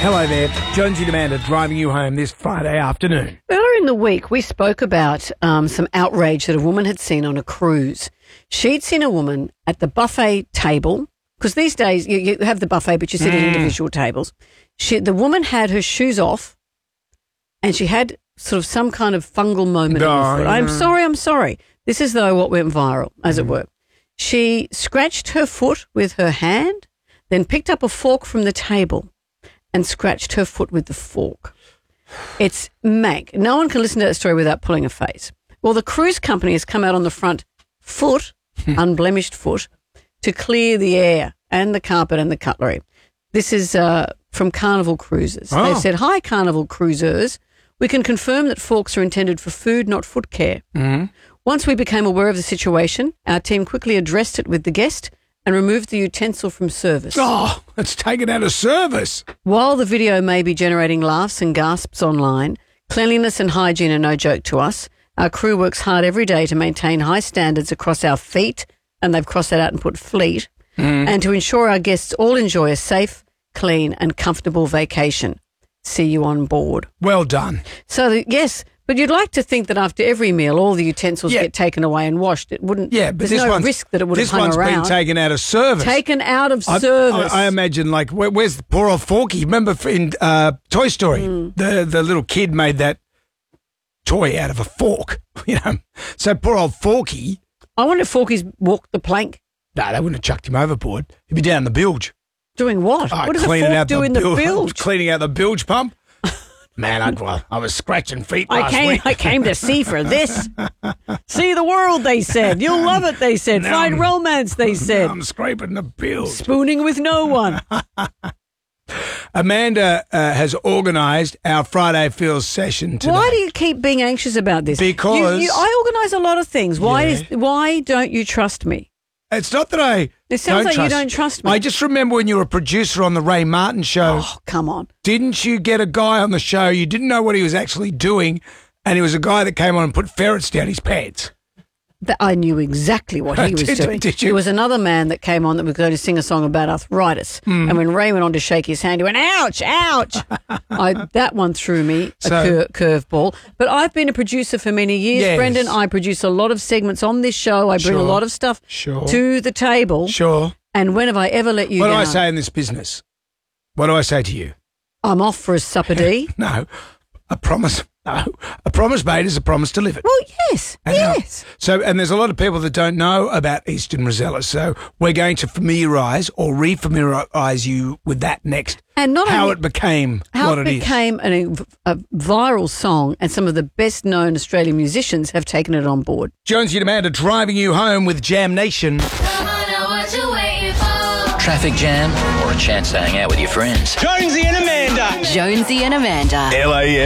Hello there. Jonesy and Amanda driving you home this Friday afternoon. Earlier in the week, we spoke about some outrage that a woman had seen on a cruise. She'd seen a woman at the buffet table, because these days you have the buffet, but you sit at individual tables. The woman had her shoes off, and she had sort of some kind of fungal moment in her foot. I'm sorry. This is, though, what went viral, as it were. She scratched her foot with her hand, then picked up a fork from the table and scratched her foot with the fork. It's Mac. No one can listen to that story without pulling a face. Well, the cruise company has come out on the front foot, unblemished foot, to clear the air and the carpet and the cutlery. This is from Carnival Cruises. Oh. They've said, "Hi, Carnival cruisers. We can confirm that forks are intended for food, not foot care. Once we became aware of the situation, our team quickly addressed it with the guest and removed the utensil from service." Oh, it's taken out of service. While the video may be generating laughs and gasps online, cleanliness and hygiene are no joke to us. Our crew works hard every day to maintain high standards across our feet, and they've crossed that out and put fleet, and to ensure our guests all enjoy a safe, clean and comfortable vacation. See you on board. Well done. So, yes, but you'd like to think that after every meal, all the utensils get taken away and washed. It wouldn't. Yeah, but there's no risk that it would have hung around. This one's been taken out of service. Taken out of service. I imagine, like, where's the poor old Forky? Remember in Toy Story, the little kid made that toy out of a fork, you know. So poor old Forky. I wonder if Forky's walked the plank. No, they wouldn't have chucked him overboard. He'd be down the bilge. Doing what? What does a fork do in the bilge? Cleaning out the bilge pump. Man, I was scratching feet last week. I came to sea for this. See the world, they said. You'll love it, they said. Find romance, they said. I'm scraping the bilge. Spooning with no one. Amanda has organised our Friday Feels session today. Why do you keep being anxious about this? Because I organise a lot of things. Why don't you trust me? It's not that I It sounds like you don't trust me. I just remember when you were a producer on the Ray Martin show. Oh, come on. Didn't you get a guy on the show, you didn't know what he was actually doing, and he was a guy that came on and put ferrets down his pants? I knew exactly what he was doing. Did you? There was another man that came on that was going to sing a song about arthritis. And when Ray went on to shake his hand, he went, ouch, ouch. That one threw me a curveball. But I've been a producer for many years, Yes. Brendan. I produce a lot of segments on this show. I bring a lot of stuff to the table. Sure. And when have I ever let you down? What do I say in this business? What do I say to you? I'm off for a supper D. No, a promise. No, a promise made is a promise to live it. Well, yes, yes. So, and there's a lot of people that don't know about Eastern Rosella, so we're going to familiarise or re-familiarise you with that next. And not how only, it became how what it is. became a viral song, and some of the best-known Australian musicians have taken it on board. Jonesy and Amanda driving you home with Jam Nation. Traffic jam or a chance to hang out with your friends. Jonesy and Amanda. Jonesy and Amanda. LAS.